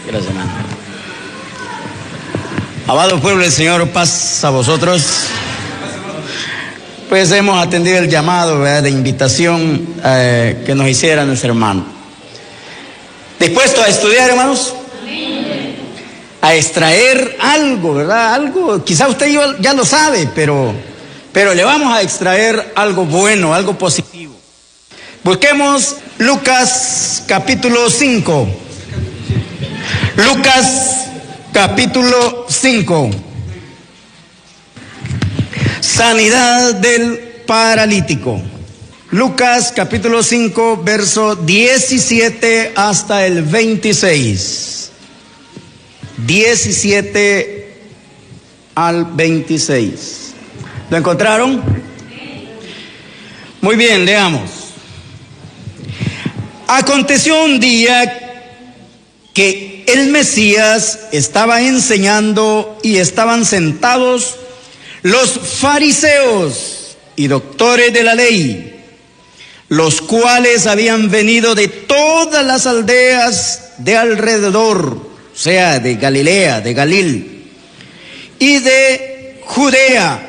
Gracias, hermano. Amado pueblo del Señor, paz a vosotros. Pues hemos atendido el llamado, ¿verdad?, de invitación que nos hiciera nuestro hermano. ¿Dispuesto a estudiar, hermanos? A extraer algo, ¿verdad? Algo, quizá usted ya lo sabe, pero le vamos a extraer algo bueno, algo positivo. Busquemos Lucas capítulo 5. Lucas capítulo 5. Sanidad del paralítico. Lucas capítulo 5, verso 17 hasta el 26. 17 al 26. ¿Lo encontraron? Muy bien, leamos. Aconteció un día que el Mesías estaba enseñando y estaban sentados los fariseos y doctores de la ley, los cuales habían venido de todas las aldeas de alrededor, o sea, de Galilea, de Galil, y de Judea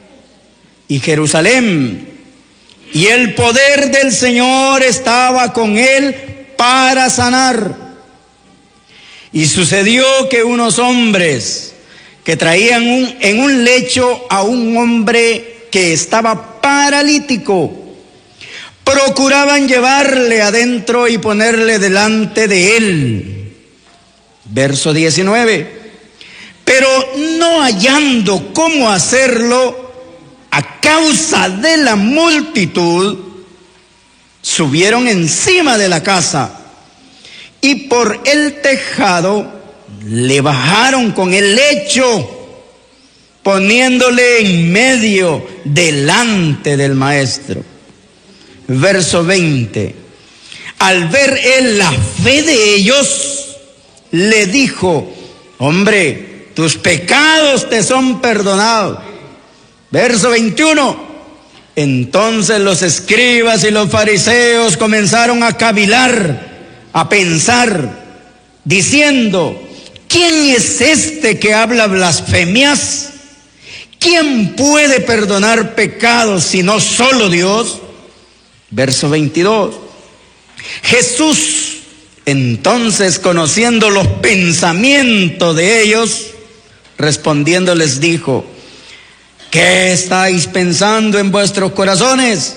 y Jerusalén, y el poder del Señor estaba con él para sanar. Y sucedió que unos hombres que traían en un lecho a un hombre que estaba paralítico, procuraban llevarle adentro y ponerle delante de él. Verso 19. Pero no hallando cómo hacerlo, a causa de la multitud, subieron encima de la casa y por el tejado le bajaron con el lecho, poniéndole en medio delante del maestro. Verso 20. Al ver él la fe de ellos, le dijo: hombre, tus pecados te son perdonados. Verso 21. Entonces los escribas y los fariseos comenzaron a cavilar, a pensar, diciendo: ¿quién es este que habla blasfemias? ¿Quién puede perdonar pecados sino solo Dios? Verso 22. Jesús, entonces, conociendo los pensamientos de ellos, respondiendo les dijo: ¿qué estáis pensando en vuestros corazones?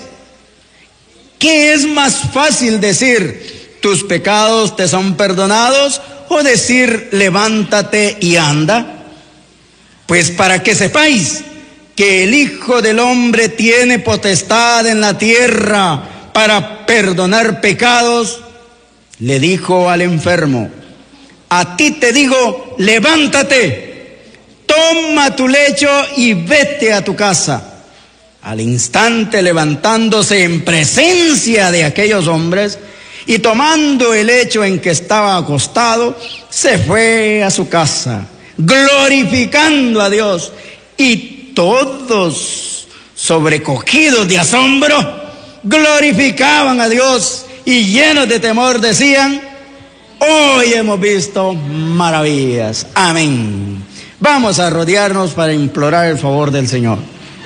¿Qué es más fácil decir: tus pecados te son perdonados, o decir: levántate y anda? Pues para que sepáis que el Hijo del Hombre tiene potestad en la tierra para perdonar pecados, le dijo al enfermo: a ti te digo, levántate, toma tu lecho y vete a tu casa. Al instante, levantándose en presencia de aquellos hombres y tomando el lecho en que estaba acostado, se fue a su casa, glorificando a Dios. Y todos, sobrecogidos de asombro, glorificaban a Dios y llenos de temor decían: hoy hemos visto maravillas. Amén. Vamos a rodearnos para implorar el favor del Señor.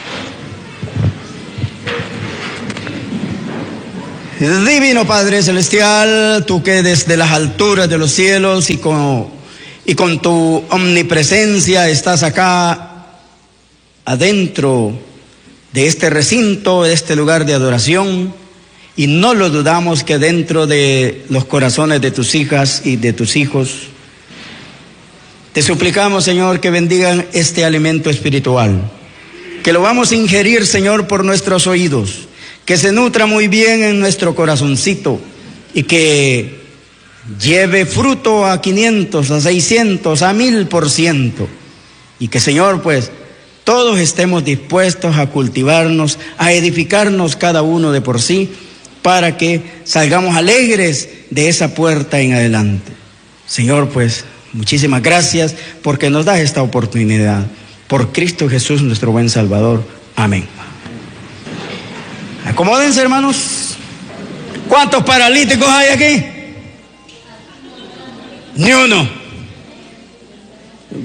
Divino Padre Celestial, tú que desde las alturas de los cielos y con tu omnipresencia estás acá adentro de este recinto, de este lugar de adoración, y no lo dudamos que dentro de los corazones de tus hijas y de tus hijos, te suplicamos, Señor, que bendigan este alimento espiritual, que lo vamos a ingerir, Señor, por nuestros oídos, que se nutra muy bien en nuestro corazoncito y que lleve fruto a 500, a 600, a 1000%, y que, Señor, pues todos estemos dispuestos a cultivarnos, a edificarnos cada uno de por sí, para que salgamos alegres de esa puerta en adelante. Señor, pues muchísimas gracias porque nos das esta oportunidad. Por Cristo Jesús, nuestro buen Salvador. Amén. Acomódense, hermanos. ¿Cuántos paralíticos hay aquí? Ni uno.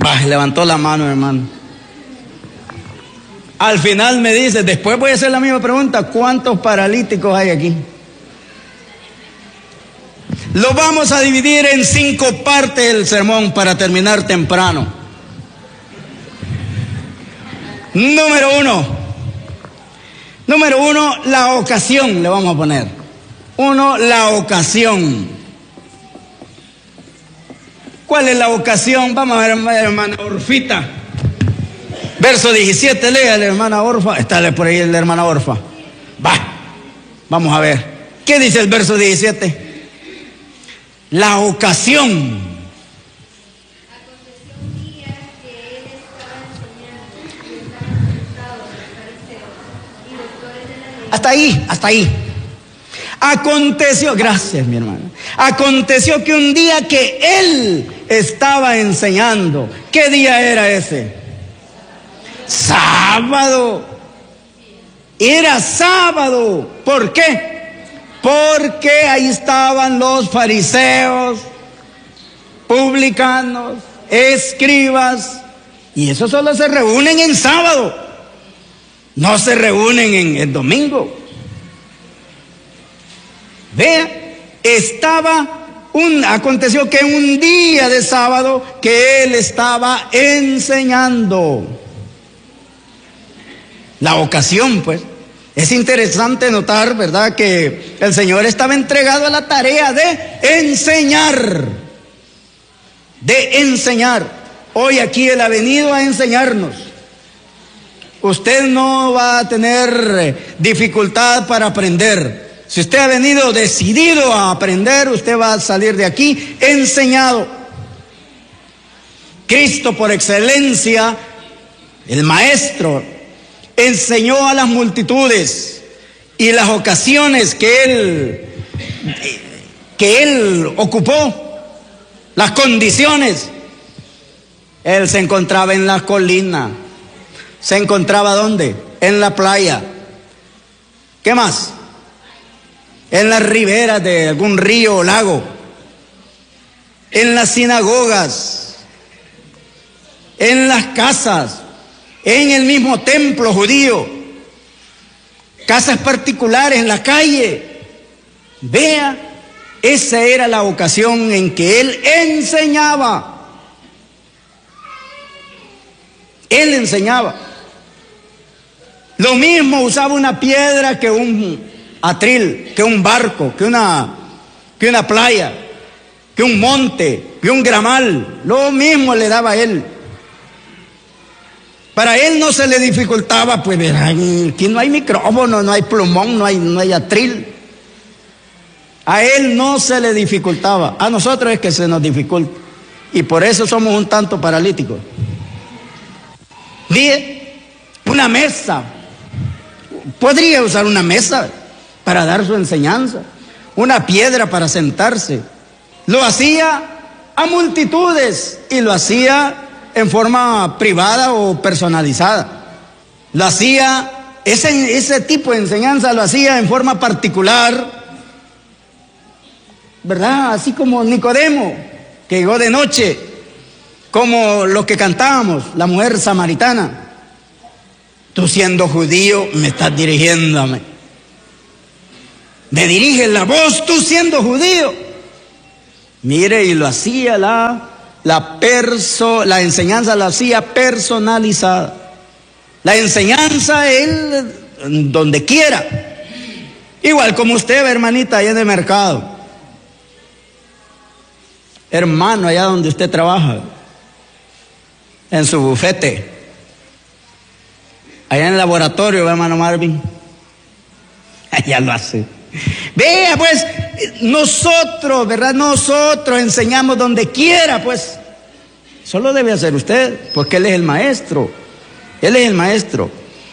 Levantó la mano, hermano. Al final me dice, después voy a hacer la misma pregunta, ¿cuántos paralíticos hay aquí? Lo vamos a dividir en 5 partes del sermón para terminar temprano. Número uno, la ocasión, le vamos a poner. 1, la ocasión. ¿Cuál es la ocasión? Vamos a ver, hermana Orfita. Verso 17, lea la hermana Orfa. Está por ahí la hermana Orfa. Vamos a ver. ¿Qué dice el verso 17? La ocasión. Aconteció un día que él estaba enseñando y estaban sentados los fariseos y doctores de la ley. Hasta ahí. Aconteció, gracias mi hermano. Aconteció que un día que él estaba enseñando. ¿Qué día era ese? Sábado. Era sábado. ¿Por qué? Porque ahí estaban los fariseos, publicanos, escribas, y esos solo se reúnen en sábado, no se reúnen en el domingo. Vea, aconteció que un día de sábado que él estaba enseñando. La ocasión, pues. Es interesante notar, ¿verdad?, que el Señor estaba entregado a la tarea de enseñar. Hoy aquí Él ha venido a enseñarnos. Usted no va a tener dificultad para aprender. Si usted ha venido decidido a aprender, usted va a salir de aquí enseñado. Cristo, por excelencia, el Maestro, enseñó a las multitudes, y las ocasiones que él ocupó, las condiciones. Él se encontraba en las colinas. ¿Se encontraba dónde? En la playa. ¿Qué más? En las riberas de algún río o lago. En las sinagogas. En las casas. En el mismo templo judío, casas particulares en la calle. Vea, esa era la ocasión en que él enseñaba. Él enseñaba. Lo mismo usaba una piedra que un atril, que un barco, que una playa, que un monte, que un gramal. Lo mismo le daba a él. Para él no se le dificultaba, pues aquí no hay micrófono, no hay plumón, no hay atril. A él no se le dificultaba, a nosotros es que se nos dificulta. Y por eso somos un tanto paralíticos. Mire, una mesa. Podría usar una mesa para dar su enseñanza, una piedra para sentarse. Lo hacía a multitudes y lo hacía en forma privada o personalizada. Lo hacía, ese tipo de enseñanza lo hacía en forma particular, ¿verdad? Así como Nicodemo, que llegó de noche, como los que cantábamos, la mujer samaritana. Tú siendo judío me estás dirigiéndome. Me diriges la voz, tú siendo judío. Mire, y lo hacía la enseñanza la hacía personalizada. La enseñanza él donde quiera. Igual como usted, hermanita, allá en el mercado. Hermano, allá donde usted trabaja, en su bufete, allá en el laboratorio, hermano Marvin, allá lo hace. Vea, pues, nosotros, ¿verdad? Nosotros enseñamos donde quiera, pues. Solo debe hacer usted, porque Él es el maestro. Él es el maestro.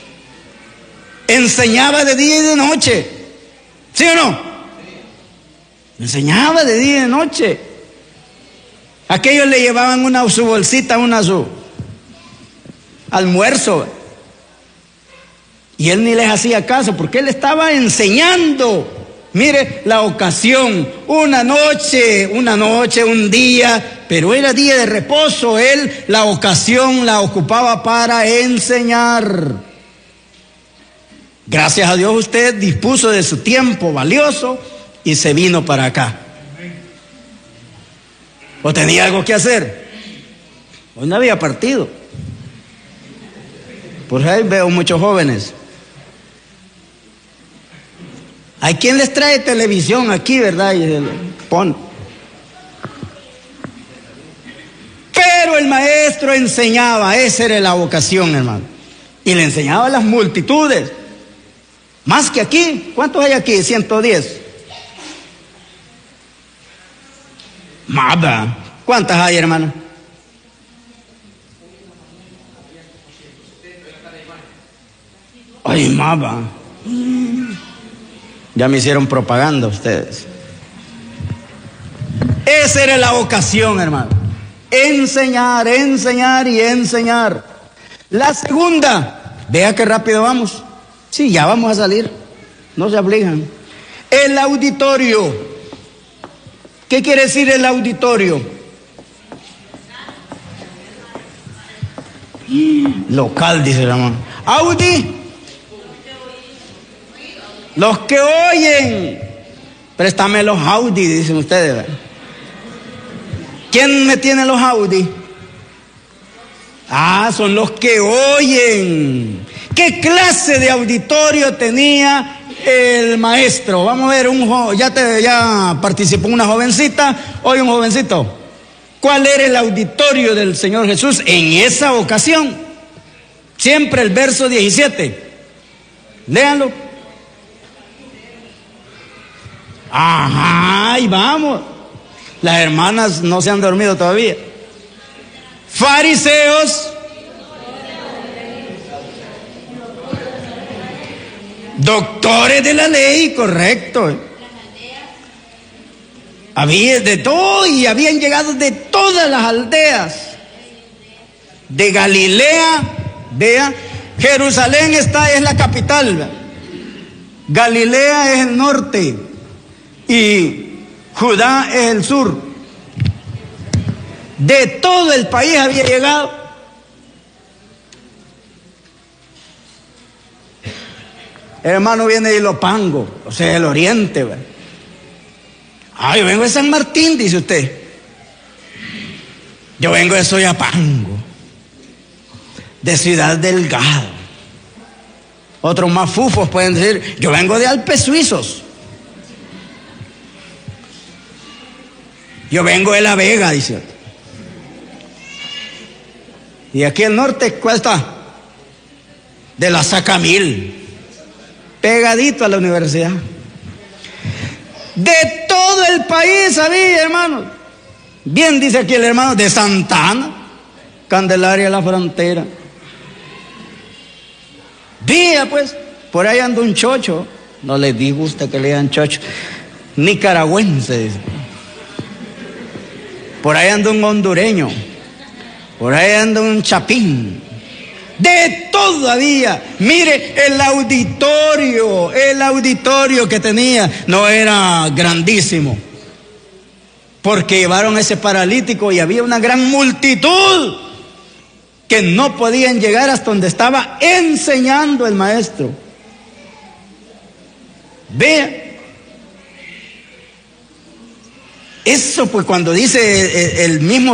Enseñaba de día y de noche. ¿Sí o no? Enseñaba de día y de noche. Aquellos le llevaban su bolsita, su almuerzo. Y él ni les hacía caso, porque él estaba enseñando. Mire la ocasión, una noche, un día pero era día de reposo. Él la ocasión la ocupaba para enseñar. Gracias a Dios usted dispuso de su tiempo valioso y se vino para acá. ¿O tenía algo que hacer? Hoy no había partido. Por ahí veo muchos jóvenes. Hay quien les trae televisión aquí, ¿verdad? Y se lo pone. Pero el maestro enseñaba, esa era la vocación, hermano. Y le enseñaba a las multitudes. Más que aquí. ¿Cuántos hay aquí? 110. Más, ¿verdad? ¿Cuántas hay, hermano? Ay, más, ¿verdad? Ya me hicieron propaganda ustedes. Esa era la vocación, hermano. Enseñar, enseñar y enseñar. La segunda, vea qué rápido vamos. Sí, ya vamos a salir. No se aflijan. El auditorio. ¿Qué quiere decir el auditorio? Local, dice la mamá. Audi. Los que oyen. Préstame los Audi, dicen ustedes, ¿verdad? ¿Quién me tiene los Audi? Ah, son los que oyen. ¿Qué clase de auditorio tenía el maestro? Vamos a ver, ya participó una jovencita, hoy un jovencito. ¿Cuál era el auditorio del Señor Jesús en esa ocasión? Siempre el verso 17. Léanlo. Ajá, ahí vamos. Las hermanas no se han dormido todavía. Fariseos, doctores de la ley, correcto. Había de todo y habían llegado de todas las aldeas de Galilea. Vea, Jerusalén es la capital, Galilea es el norte y Judá es el sur. De todo el país había llegado. El hermano viene de Ilopango, o sea, del oriente, ¿verdad? Ah, yo vengo de San Martín, dice usted. Yo vengo de Soyapango, de Ciudad Delgado. Otros más fufos pueden decir, yo vengo de Alpes Suizos. Yo vengo de La Vega, dice. Y aquí al norte, ¿cuál está? De la Sacamil, pegadito a la universidad. De todo el país había, hermanos. Bien dice aquí el hermano, de Santana, Candelaria, la frontera. Vía pues, por ahí anda un chocho. No les disgusta que le digan chocho. Nicaragüense, dice. Por ahí anda un hondureño. Por ahí anda un chapín. De todo había. Mire, el auditorio que tenía no era grandísimo, porque llevaron a ese paralítico y había una gran multitud que no podían llegar hasta donde estaba enseñando el maestro. Vea. Eso pues cuando dice el mismo